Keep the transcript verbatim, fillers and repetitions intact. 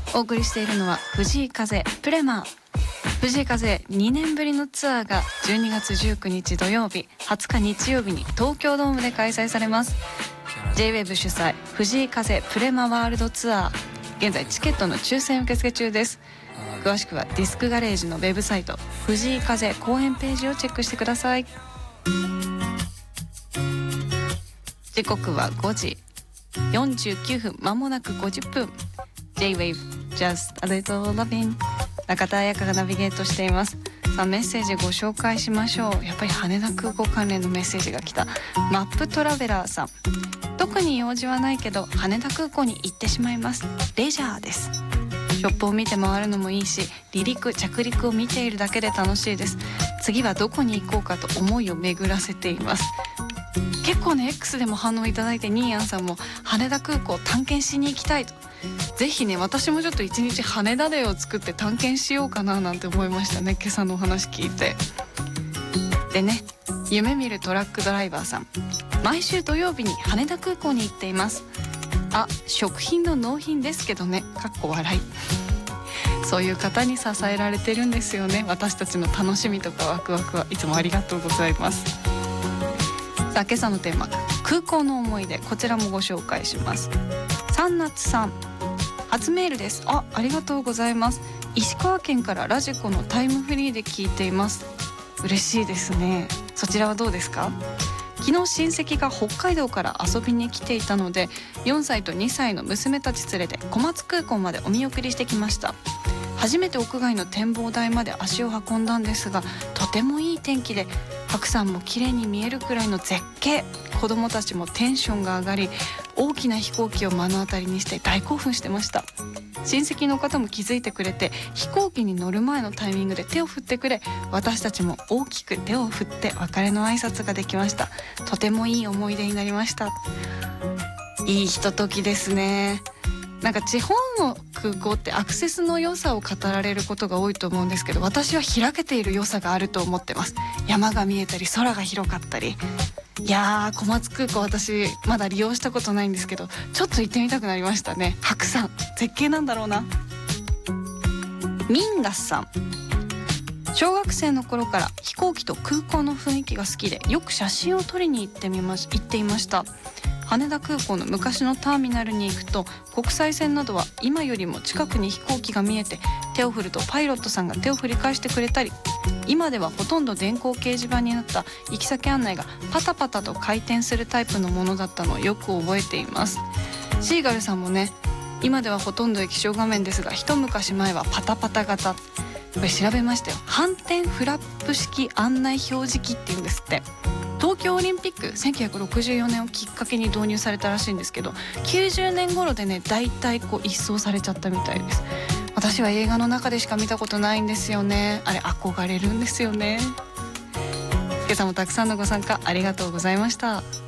お送りしているのは藤井風プレマー。藤井風にねんぶりのツアーがじゅうにがつじゅうくにち土曜日、はつか日曜日に東京ドームで開催されます。 ジェイウェブ 主催藤井風プレマワールドツアー、現在チケットの抽選受付中です。詳しくはディスクガレージのウェブサイト藤井風公演ページをチェックしてください。時刻はごじよんじゅうきゅうふん、まもなくごじゅっぷん。 ジェイウェイブ Just a Little Lovin'、 中田彩香がナビゲートしています。さあメッセージご紹介しましょう。やっぱり羽田空港関連のメッセージが来た。マップトラベラーさん、特に用事はないけど羽田空港に行ってしまいます。レジャーです。ショップを見て回るのもいいし、離陸着陸を見ているだけで楽しいです。次はどこに行こうかと思いを巡らせています。結構ね X でも反応いただいて、ニーヤンさんも羽田空港探検しに行きたいと。ぜひね、私もちょっと一日羽田デーを作って探検しようかななんて思いましたね、今朝のお話聞いて。でね、夢見るトラックドライバーさん、毎週土曜日に羽田空港に行っています。あ、食品の納品ですけどね、かっこ笑い。そういう方に支えられてるんですよね、私たちの楽しみとかワクワクは。いつもありがとうございます。さあ今朝のテーマ、空港の思い出、こちらもご紹介します。三夏さん、初メールです。あ、ありがとうございます。石川県からラジコのタイムフリーで聞いています。嬉しいですね。そちらはどうですか？昨日親戚が北海道から遊びに来ていたので、よんさいとにさいの娘たち連れて小松空港までお見送りしてきました。初めて屋外の展望台まで足を運んだんですが、とてもいい天気で白山も綺麗に見えるくらいの絶景。子どもたちもテンションが上がり、大きな飛行機を目の当たりにして大興奮してました。親戚の方も気づいてくれて、飛行機に乗る前のタイミングで手を振ってくれ、私たちも大きく手を振って別れの挨拶ができました。とてもいい思い出になりました。いいひとときですね。なんか地方の空港ってアクセスの良さを語られることが多いと思うんですけど、私は開けている良さがあると思ってます。山が見えたり空が広かったり。いやー、小松空港私まだ利用したことないんですけど、ちょっと行ってみたくなりましたね。白山絶景なんだろうな。ミンガスさん、小学生の頃から飛行機と空港の雰囲気が好きで、よく写真を撮りに行ってみまし、行っていました。羽田空港の昔のターミナルに行くと、国際線などは今よりも近くに飛行機が見えて、手を振るとパイロットさんが手を振り返してくれたり、今ではほとんど電光掲示板になった行き先案内がパタパタと回転するタイプのものだったのをよく覚えています。シーガルさんもね、今ではほとんど液晶画面ですが、一昔前はパタパタ型。これ調べましたよ。反転フラップ式案内表示器っていうんですって。東京オリンピックせんきゅうひゃくろくじゅうよねんをきっかけに導入されたらしいんですけど、きゅうじゅうねん頃でね、だいたいこう一掃されちゃったみたいです。私は映画の中でしか見たことないんですよね。あれ憧れるんですよね。今朝もたくさんのご参加ありがとうございました。